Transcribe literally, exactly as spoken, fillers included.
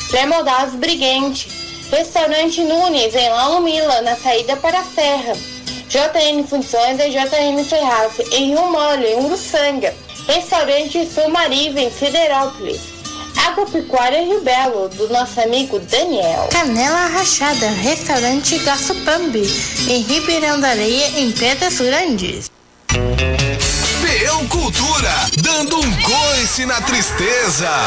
Pré-moldados Briguente, Restaurante Nunes, em Laumila, na saída para a Serra. J N Funções e J N Ferraz, em Rio Mole, em Uruçanga. Restaurante Sulmariva, em Siderópolis. Agropecuária Rio Belo, do nosso amigo Daniel. Canela Rachada, Restaurante Gaçupambi, em Ribeirão da Areia, em Pedras Grandes. Peão Cultura, dando um coice na tristeza.